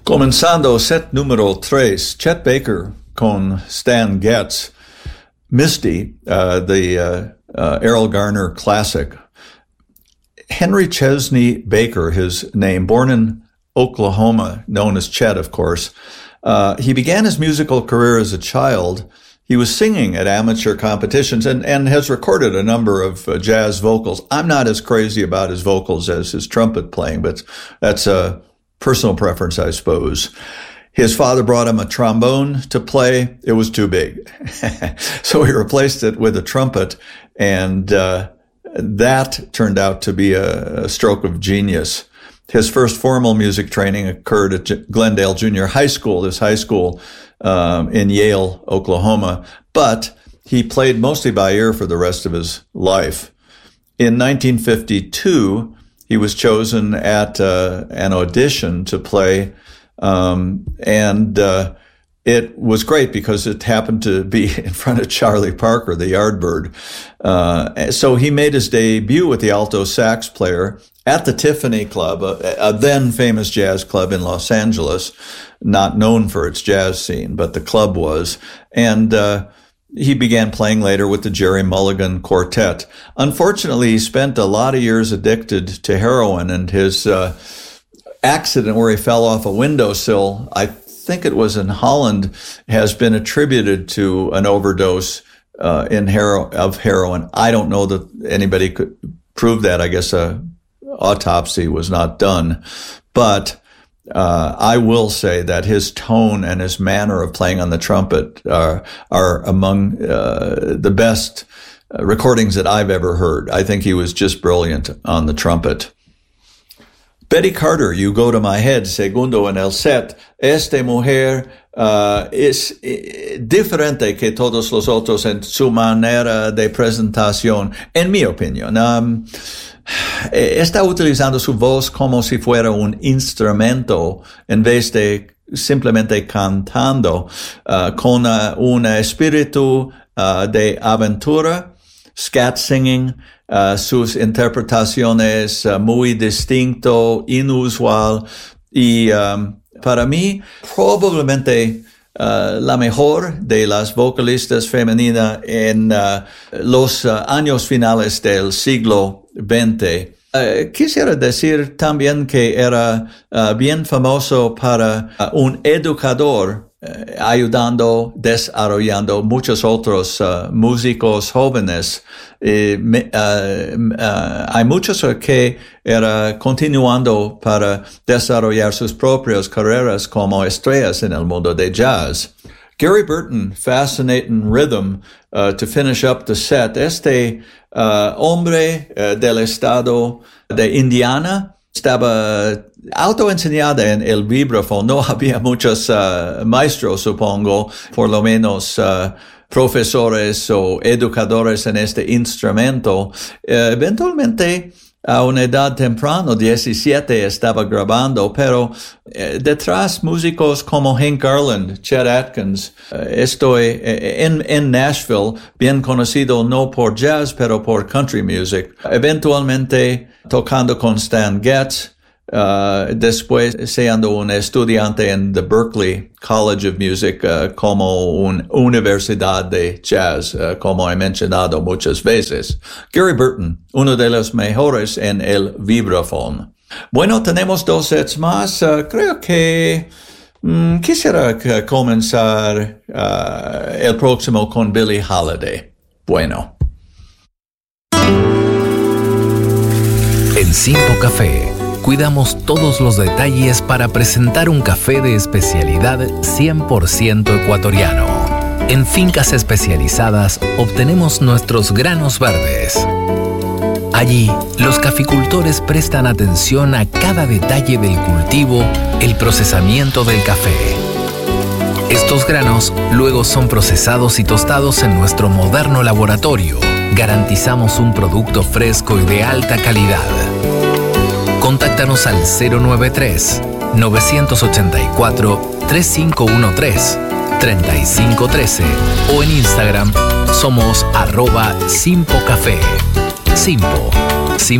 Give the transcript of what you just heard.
Comenzando set número 3, Chet Baker con Stan Getz, Misty, the Errol Garner classic. Henry Chesney Baker, his name, born in Oklahoma, known as Chet, of course. He began his musical career as a child. He was singing at amateur competitions and has recorded a number of jazz vocals. I'm not as crazy about his vocals as his trumpet playing, but that's a personal preference, I suppose. His father brought him a trombone to play. It was too big. So he replaced it with a trumpet, and that turned out to be a stroke of genius. His first formal music training occurred at Glendale Junior High School, this high school in Yale, Oklahoma, but he played mostly by ear for the rest of his life. In 1952, he was chosen at an audition to play, and it was great because it happened to be in front of Charlie Parker, the Yardbird. So he made his debut with the alto sax player at the Tiffany Club, a then famous jazz club in Los Angeles, not known for its jazz scene, but the club was. And he began playing later with the Jerry Mulligan Quartet. Unfortunately, he spent a lot of years addicted to heroin, and his accident where he fell off a windowsill, I think it was in Holland, has been attributed to an overdose of heroin. I don't know that anybody could prove that. I guess a autopsy was not done, but I will say that his tone and his manner of playing on the trumpet are among the best recordings that I've ever heard. I think he was just brilliant on the trumpet. Betty Carter, You Go to My Head, segundo en el set. Esta mujer es diferente que todos los otros en su manera de presentación, en mi opinión. Está utilizando su voz como si fuera un instrumento en vez de simplemente cantando, con un espíritu de aventura, scat singing, sus interpretaciones muy distinto, inusual, y para mí probablemente la mejor de las vocalistas femeninas en los años finales del siglo XX. Quisiera decir también que era bien famoso para un educador, ayudando, desarrollando muchos otros músicos jóvenes. Hay muchos que era continuando para desarrollar sus propias carreras como estrellas en el mundo de jazz. Gary Burton, Fascinating Rhythm, to finish up the set. Este hombre del estado de Indiana estaba autoenseñada en el vibraphone. No había muchos maestros, supongo, por lo menos profesores o educadores en este instrumento. Eventualmente, a una edad temprana, 17, estaba grabando, pero detrás músicos como Hank Garland, Chet Atkins. Estoy en Nashville, bien conocido no por jazz, pero por country music. Eventualmente tocando con Stan Getz, después siendo un estudiante en the Berklee College of Music como una universidad de jazz, como he mencionado muchas veces. Gary Burton, uno de los mejores en el vibraphone. Bueno, tenemos 2 sets más. Creo que quisiera comenzar el próximo con Billie Holiday. Bueno. En Simpo Café cuidamos todos los detalles para presentar un café de especialidad 100% ecuatoriano. En fincas especializadas obtenemos nuestros granos verdes. Allí, los caficultores prestan atención a cada detalle del cultivo, el procesamiento del café. Estos granos luego son procesados y tostados en nuestro moderno laboratorio. Garantizamos un producto fresco y de alta calidad. Contáctanos al 093-984-3513-3513 o en Instagram somos @simpocafé. Simpo,